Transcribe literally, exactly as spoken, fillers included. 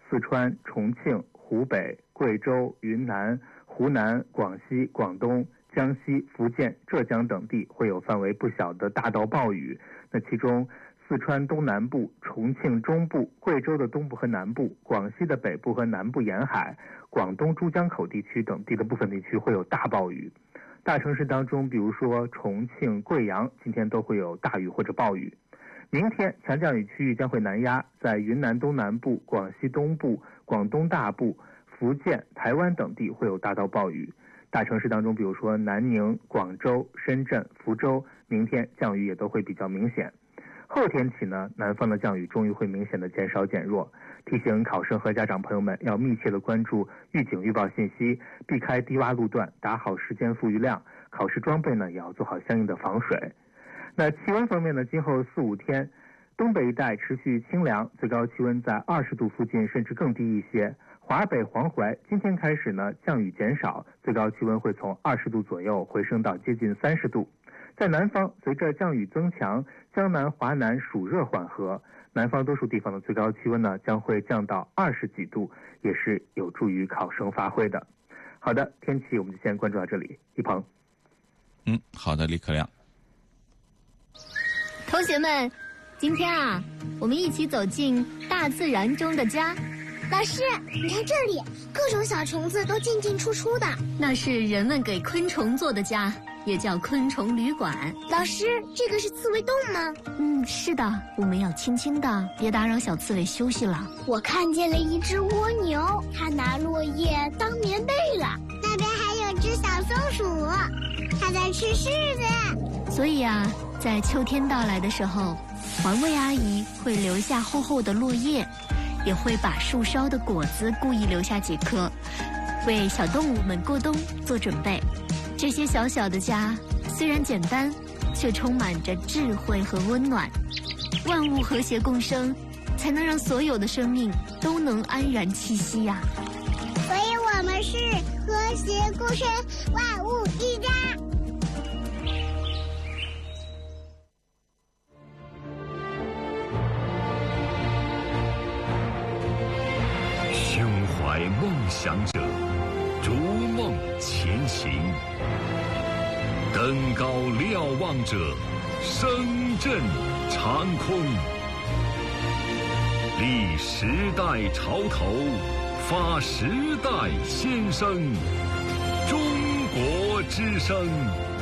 四川、重庆、湖北、贵州、云南、湖南、广西、广东、江西、福建、浙江等地会有范围不小的大到暴雨。那其中四川东南部、重庆中部、贵州的东部和南部、广西的北部和南部沿海、广东珠江口地区等地的部分地区会有大暴雨。大城市当中，比如说重庆、贵阳，今天都会有大雨或者暴雨。明天强降雨区域将会南压，在云南东南部、广西东部、广东大部、福建、台湾等地会有大到暴雨。大城市当中，比如说南宁、广州、深圳、福州，明天降雨也都会比较明显。后天起呢，南方的降雨终于会明显的减少减弱，提醒考生和家长朋友们要密切的关注预警预报信息，避开低洼路段，打好时间富余量，考试装备呢也要做好相应的防水。那气温方面呢，今后四五天，东北一带持续清凉，最高气温在二十度附近，甚至更低一些。华北、黄淮今天开始呢，降雨减少，最高气温会从二十度左右回升到接近三十度。在南方，随着降雨增强，江南、华南暑热缓和，南方多数地方的最高气温呢将会降到二十几度，也是有助于考生发挥的。好的，天气我们就先关注到这里。一鹏， 嗯，好的，李可亮。 同学们，今天啊，我们一起走进大自然中的家。 老师，你看这里，各种小虫子都进进出出的。 那是人们给昆虫做的家，也叫昆虫旅馆。 老师，这个是刺猬洞吗？ 嗯，是的，我们要轻轻的，别打扰小刺猬休息了。 我看见了一只蜗牛，它拿落叶当棉被了。那边还有只小松鼠，它在吃柿子。 所以啊，在秋天到来的时候，环卫阿姨会留下厚厚的落叶，也会把树梢的果子故意留下几颗，为小动物们过冬做准备。这些小小的家虽然简单，却充满着智慧和温暖。万物和谐共生，才能让所有的生命都能安然栖息呀、啊。 所以我们是和谐共生，万物一家。 胸怀梦想者，逐梦前行；登高瞭望者，声震长空。立时代潮头，发时代先声。中国之声